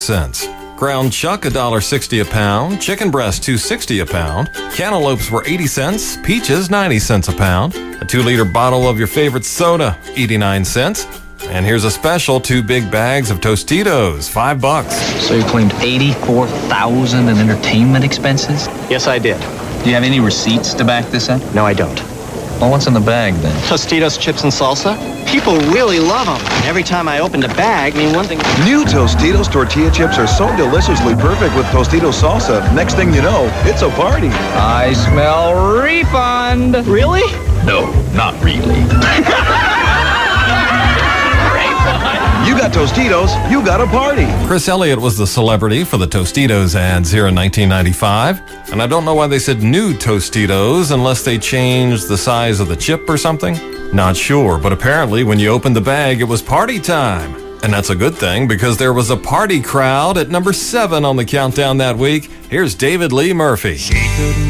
cents. Ground chuck $1.60 a pound, chicken breast $2.60 a pound, cantaloupes were 80 cents, peaches 90 cents a pound, a 2-liter bottle of your favorite soda 89 cents, and here's a special 2 big bags of Tostitos, $5. So you claimed $84,000 in entertainment expenses? Yes, I did. Do you have any receipts to back this up? No, I don't. Well, what's in the bag then? Tostitos chips and salsa? People really love them. Every time I opened a bag, one thing... New Tostitos tortilla chips are so deliciously perfect with Tostitos salsa. Next thing you know, it's a party. I smell refund. Really? No, not really. You got Tostitos, you got a party. Chris Elliott was the celebrity for the Tostitos ads here in 1995. And I don't know why they said new Tostitos unless they changed the size of the chip or something. Not sure, but apparently when you opened the bag, it was party time. And that's a good thing because there was a party crowd at number 7 on the countdown that week. Here's David Lee Murphy.